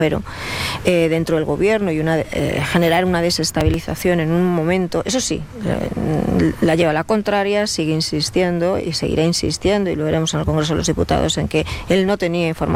pero dentro del gobierno y generar una desestabilización en un momento, eso sí, la lleva a la contraria, sigue insistiendo y seguirá insistiendo, y lo veremos en el Congreso de los Diputados, en que él no tenía información